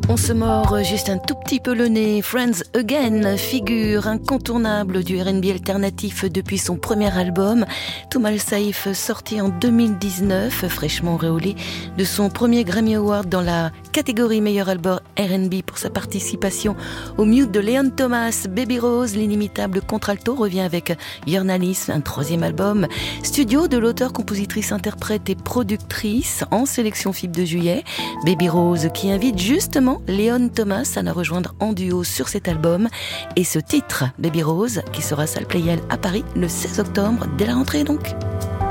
On se mord juste un tout petit peu le nez. Friends Again, figure incontournable du R&B alternatif depuis son premier album. Toumal Saïf, sorti en 2019, fraîchement réolé de son premier Grammy Award dans la catégorie meilleur album R&B pour sa participation au Mute de Leon Thomas. Baby Rose, l'inimitable contralto, revient avec Journalist, un troisième album studio de l'auteur, compositrice, interprète et productrice en sélection FIB de juillet. Baby Rose qui invite justement Leon Thomas à la rejoindre en duo sur cet album, et ce titre Baby Rose qui sera salle Playel à Paris le 16 octobre dès la rentrée donc.